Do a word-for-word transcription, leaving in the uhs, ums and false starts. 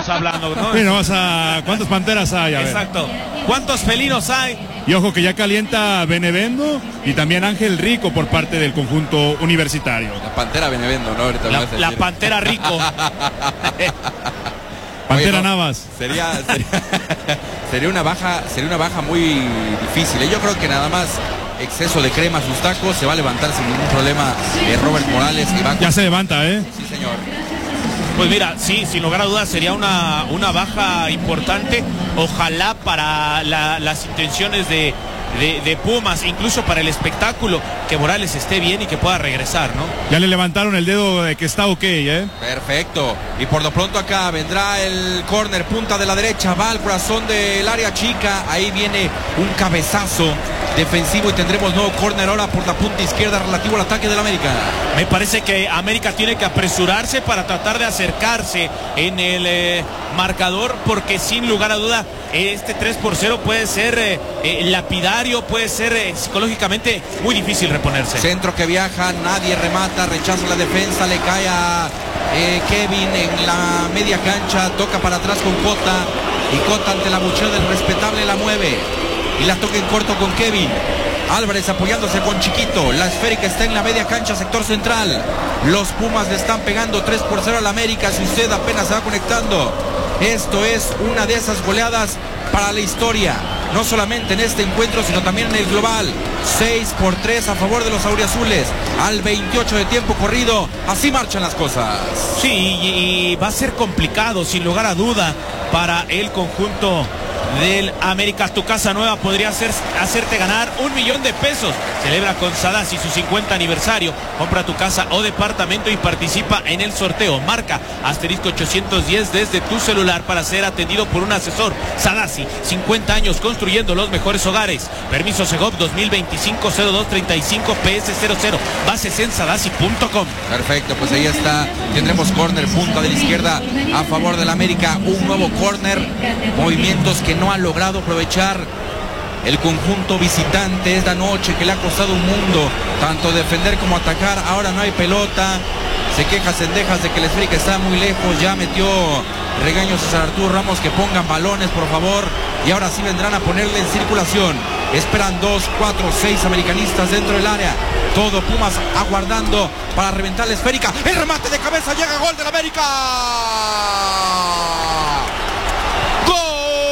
estamos hablando, ¿no? Sí, no vas a... ¿Cuántas panteras hay? A ver. Exacto. ¿Cuántos felinos hay? Y ojo que ya calienta Benevendo y también Ángel Rico por parte del conjunto universitario. La pantera Benevendo, ¿no? Ahorita La, me vas a la decir. pantera Rico. Pantera Oye, no, Navas. Sería, sería, sería una baja, sería una baja muy difícil. ¿eh? Yo creo que nada más exceso de crema a sus tacos, se va a levantar sin ningún problema eh, Robert Morales. Y va Ya se levanta, ¿eh? Sí, señor. Pues mira, sí, sin lugar a dudas sería una, una baja importante. Ojalá para la, las intenciones de, de, de Pumas, incluso para el espectáculo, que Morales esté bien y que pueda regresar, ¿no? Ya le levantaron el dedo de que está ok, ¿eh? Perfecto. Y por lo pronto acá vendrá el córner, punta de la derecha, va al corazón del área chica. Ahí viene un cabezazo defensivo y tendremos nuevo córner ahora por la punta izquierda relativo al ataque del América. Me parece que América tiene que apresurarse para tratar de acercarse en el eh, marcador, porque sin lugar a duda este tres por cero puede ser eh, eh, lapidario, puede ser eh, psicológicamente muy difícil reponerse. Centro que viaja, nadie remata, rechaza la defensa, le cae a eh, Kevin en la media cancha, toca para atrás con Cota y Cota ante la buchera del respetable la mueve y la toca en corto con Kevin. Álvarez apoyándose con Chiquito, la esférica está en la media cancha, sector central. Los Pumas le están pegando tres por cero al América, si usted apenas se va conectando. Esto es una de esas goleadas para la historia, no solamente en este encuentro, sino también en el global. seis por tres a favor de los auriazules, al veintiocho de tiempo corrido. Así marchan las cosas. Sí, y, y va a ser complicado, sin lugar a duda, para el conjunto del América. Tu casa nueva podría hacer, hacerte ganar un millón de pesos. Celebra con Sadasi su cincuenta aniversario. Compra tu casa o departamento y participa en el sorteo. Marca asterisco ochocientos diez desde tu celular para ser atendido por un asesor. Sadasi, cincuenta años construyendo los mejores hogares. Permiso Segov dos mil veinticinco cero dos treinta y cinco P S cero cero. Bases en sadasi punto com. Perfecto, pues ahí está. Tendremos córner, punta de la izquierda a favor del América. Un nuevo córner. Movimientos que no ha logrado aprovechar el conjunto visitante esta noche, que le ha costado un mundo tanto defender como atacar. Ahora no hay pelota, se queja Cendejas de que el esférica está muy lejos. Ya metió regaños a César Arturo Ramos que pongan balones por favor, y ahora sí vendrán a ponerle en circulación. Esperan dos, cuatro, seis americanistas dentro del área. Todo Pumas aguardando para reventar la esférica. El remate de cabeza, llega gol del América.